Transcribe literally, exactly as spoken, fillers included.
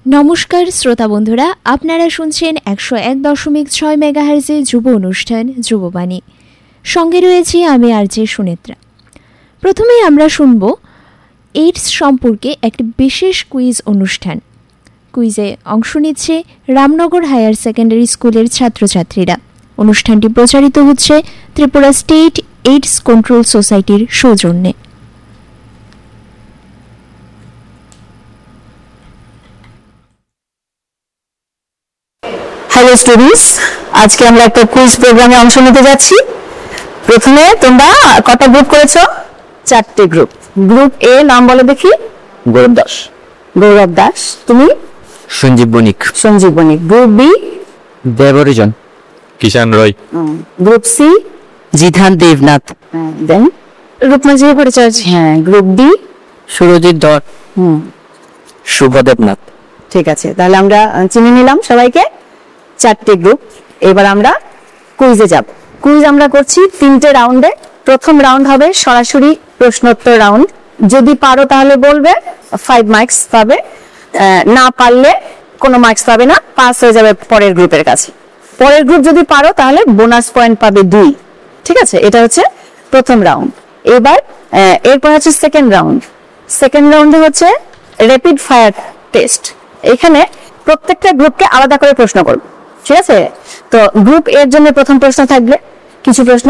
নমস্কার শ্রোতা বন্ধুরা, আপনারা শুনছেন একশো এক দশমিক ছয় মেগাহার্জে যুব অনুষ্ঠান যুববাণী। সঙ্গে রয়েছি আমি আরজে সুনেত্রা। প্রথমেই আমরা শুনব এইডস সম্পর্কে একটি বিশেষ কুইজ অনুষ্ঠান। কুইজে অংশ নিচ্ছে রামনগর হায়ার সেকেন্ডারি স্কুলের ছাত্রছাত্রীরা। অনুষ্ঠানটি প্রচারিত হচ্ছে ত্রিপুরা স্টেট এইডস কন্ট্রোল সোসাইটির সৌজন্যে। হ্যালো স্টুডেন্টস, আজকে আমরা একটা কুইজ প্রোগ্রামে অংশ নিতে যাচ্ছি। প্রথমে তোমরা কটা গ্রুপ করেছো? চারটে গ্রুপ। গ্রুপ এ নাম বলো দেখি। গৌরব দাস। গৌরব দাস। তুমি? সঞ্জীব বণিক। সঞ্জীব বণিক। Group B? দেবরিজন। কিষান রয়। Group C? জিধান দেবনাথ। দেন রূপমাঝি পরিচয়। হ্যাঁ। Group D? সুরজিৎ ধর। হুম শুভ দেবনাথ। ঠিক আছে, তাহলে আমরা চিনে নিলাম সবাইকে। চারটে গ্রুপ। এবার আমরা কুইজে যাব। কুইজ আমরা করছি তিনটে রাউন্ডে। প্রথম রাউন্ড হবে সরাসরি প্রশ্নোত্তর রাউন্ড। যদি পারো তাহলে বলবে, ফাইভ মার্কস পাবে। না পারলে কোনো মার্কস পাবে না, পাস হয়ে যাবে পরের গ্রুপের কাছে। পরের গ্রুপ যদি পারো তাহলে বোনাস পয়েন্ট পাবে দুই। ঠিক আছে, এটা হচ্ছে প্রথম রাউন্ড। এবার এরপর হচ্ছে সেকেন্ড রাউন্ড। সেকেন্ড রাউন্ডে হচ্ছে র্যাপিড ফায়ার টেস্ট। এখানে প্রত্যেকটা গ্রুপকে আলাদা করে প্রশ্ন করব। ঠিক আছে, তো গ্রুপ এর জন্য প্রথম প্রশ্ন থাকবে, কিছু প্রশ্ন